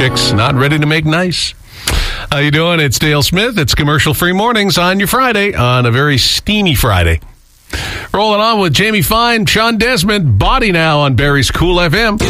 chicks not ready to make nice. How you doing? It's Dale Smith. It's Commercial Free Mornings on your Friday, on a very steamy Friday. Rolling on with Jamie Fine, Sean Desmond, Body Now on Barry's Cool FM.